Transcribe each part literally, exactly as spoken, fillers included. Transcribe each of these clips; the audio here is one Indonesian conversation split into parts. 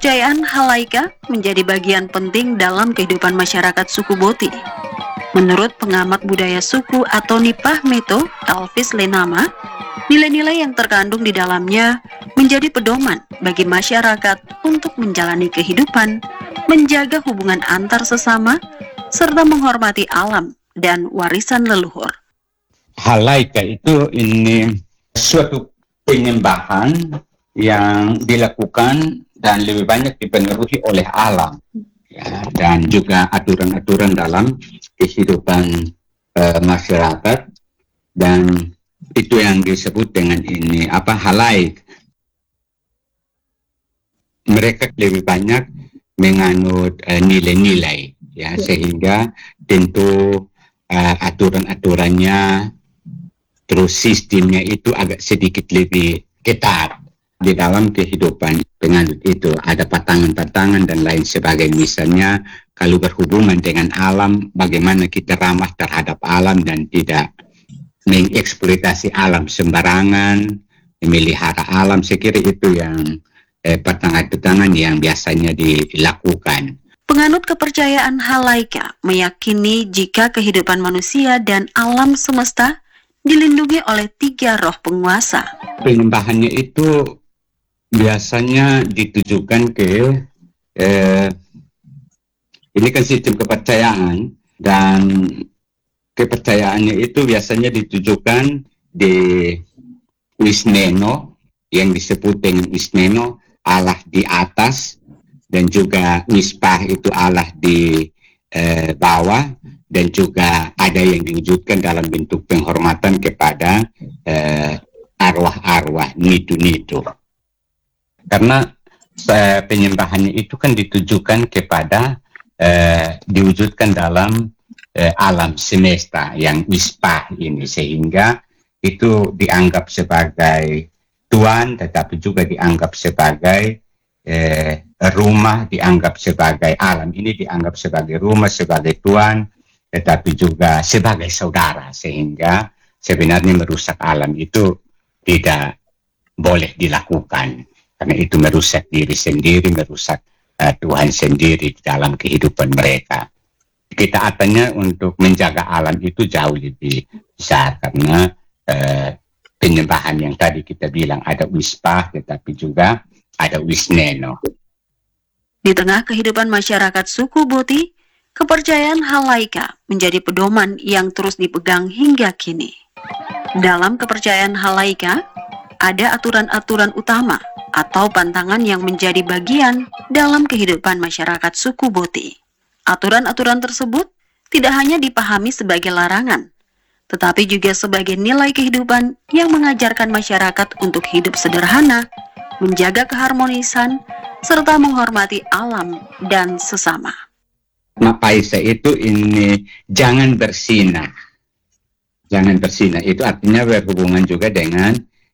Kepercayaan halaika menjadi bagian penting dalam kehidupan masyarakat suku Boti. Menurut pengamat budaya suku atau Nipah Meto, Elvis Lenama, nilai-nilai yang terkandung di dalamnya menjadi pedoman bagi masyarakat untuk menjalani kehidupan, menjaga hubungan antar sesama, serta menghormati alam dan warisan leluhur. Halaika itu ini suatu penyembahan yang dilakukan dan lebih banyak dipengaruhi oleh alam, ya, dan juga aturan-aturan dalam kehidupan uh, masyarakat, dan itu yang disebut dengan ini apa halaik. Mereka lebih banyak menganut uh, nilai-nilai, ya, sehingga tentu uh, aturan-aturannya terus sistemnya itu agak sedikit lebih ketat di dalam kehidupan penganut itu. Ada pantangan-pantangan dan lain sebagainya. Misalnya kalau berhubungan dengan alam, bagaimana kita ramah terhadap alam dan tidak mengeksploitasi alam sembarangan, memelihara alam. Saya kira itu yang eh, pantangan-pantangan yang biasanya dilakukan. Penganut kepercayaan halaika meyakini jika kehidupan manusia dan alam semesta dilindungi oleh tiga roh penguasa. Penyembahannya itu biasanya ditujukan ke eh, ini kan sistem kepercayaan, dan kepercayaannya itu biasanya ditujukan di Wisneno, yang disebut dengan Wisneno, Allah di atas, dan juga Wispah itu Allah di eh, bawah, dan juga ada yang diwujudkan dalam bentuk penghormatan kepada eh, arwah-arwah nitu-nitu. Karena eh, penyembahannya itu kan ditujukan kepada eh, diwujudkan dalam eh, alam semesta yang Wispah ini, sehingga itu dianggap sebagai Tuhan, tetapi juga dianggap sebagai eh, rumah, dianggap sebagai alam ini, dianggap sebagai rumah, sebagai Tuhan, tetapi juga sebagai saudara, sehingga sebenarnya merusak alam itu tidak boleh dilakukan, karena itu merusak diri sendiri, merusak uh, Tuhan sendiri dalam kehidupan mereka. Ketaatannya untuk menjaga alam itu jauh lebih besar, karena uh, penyembahan yang tadi kita bilang ada Wispah, tetapi juga ada Wisneno. Di tengah kehidupan masyarakat suku Boti, kepercayaan halaika menjadi pedoman yang terus dipegang hingga kini. Dalam kepercayaan halaika, ada aturan-aturan utama atau pantangan yang menjadi bagian dalam kehidupan masyarakat suku Boti. Aturan-aturan tersebut tidak hanya dipahami sebagai larangan, tetapi juga sebagai nilai kehidupan yang mengajarkan masyarakat untuk hidup sederhana, menjaga keharmonisan, serta menghormati alam dan sesama. Mapaisa itu ini jangan bersinah. Jangan bersinah itu artinya berhubungan juga dengan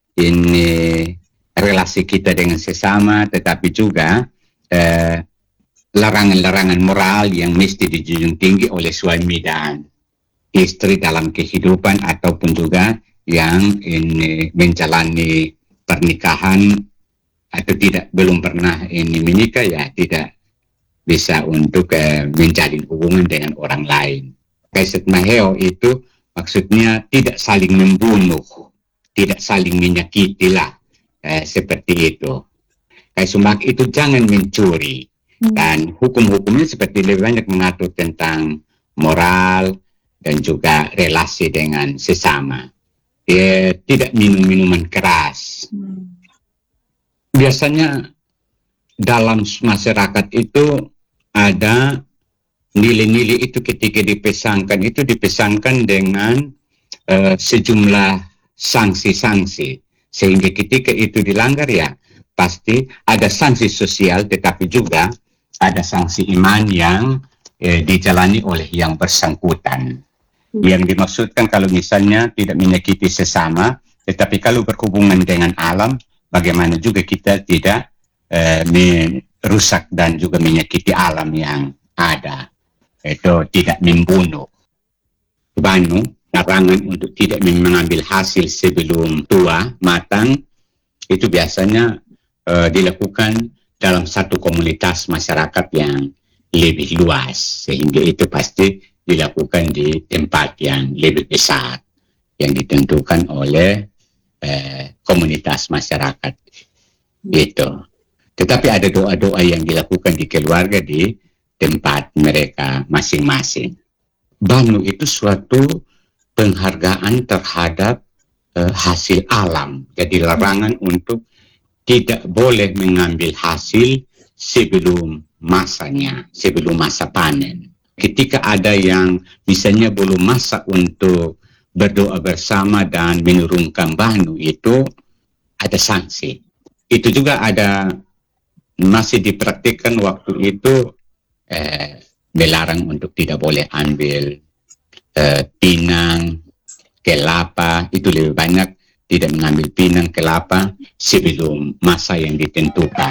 ini relasi kita dengan sesama, tetapi juga eh, larangan-larangan moral yang mesti dijunjung tinggi oleh suami dan istri dalam kehidupan, ataupun juga yang ini menjalani pernikahan atau tidak belum pernah ini menikah, ya tidak bisa untuk uh, menjalin hubungan dengan orang lain. Kaiset maheo itu maksudnya tidak saling membunuh, tidak saling menyakiti lah, uh, seperti itu. Kaisumak itu jangan mencuri, dan hukum-hukumnya seperti lebih banyak mengatur tentang moral dan juga relasi dengan sesama. Dia tidak minum minuman keras. Biasanya dalam masyarakat itu ada nilai-nilai itu ketika dipesankan, itu dipesankan dengan uh, sejumlah sanksi-sanksi, sehingga ketika itu dilanggar ya pasti ada sanksi sosial, tetapi juga ada sanksi iman yang eh, dijalani oleh yang bersangkutan. Hmm. Yang dimaksudkan kalau misalnya tidak menyakiti sesama, tetapi kalau berhubungan dengan alam, bagaimana juga kita tidak eh, merusak dan juga menyakiti alam yang ada. Itu tidak membunuh. Banu, larangan untuk tidak mengambil hasil sebelum tua, matang, itu biasanya uh, dilakukan dalam satu komunitas masyarakat yang lebih luas, sehingga itu pasti dilakukan di tempat yang lebih besar yang ditentukan oleh eh, komunitas masyarakat itu. Tetapi ada doa-doa yang dilakukan di keluarga di tempat mereka masing-masing. Banu itu suatu penghargaan terhadap eh, hasil alam. Jadi larangan untuk tidak boleh mengambil hasil sebelum masanya, sebelum masa panen. Ketika ada yang misalnya belum masa untuk berdoa bersama dan menurunkan banu, itu ada sanksi. Itu juga ada, masih dipraktikkan waktu itu, eh, dilarang untuk tidak boleh ambil eh, pinang, kelapa, itu lebih banyak tidak mengambil pinang kelapa sebelum masa yang ditentukan.